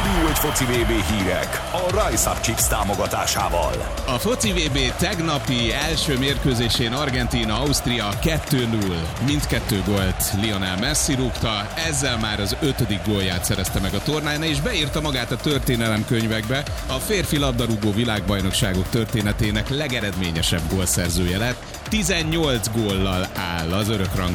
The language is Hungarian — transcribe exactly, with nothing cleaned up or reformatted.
Hollywood foci vé bé hírek a Rise Up Chips támogatásával. A foci vé bé tegnapi első mérkőzésén Argentína-Ausztria kettő null. Mindkettő gólt Lionel Messi rúgta, ezzel már az ötödik gólját szerezte meg a tornán, és beírta magát a történelemkönyvekbe. A férfi labdarúgó világbajnokságok történetének legeredményesebb gólszerzője lett. tizennyolc góllal áll az örökrang